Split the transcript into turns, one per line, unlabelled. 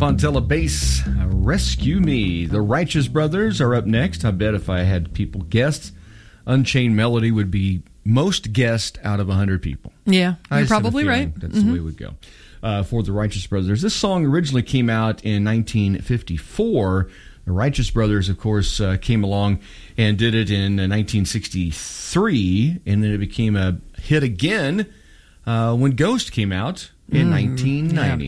Fontella bass, Rescue Me. The Righteous Brothers are up next. I bet if I had people guessed, Unchained Melody would be most guessed out of 100 people.
Yeah, you're probably right.
That's the way it would go. For the Righteous Brothers. This song originally came out in 1954. The Righteous Brothers, of course, came along and did it in 1963, and then it became a hit again when Ghost came out in 1990.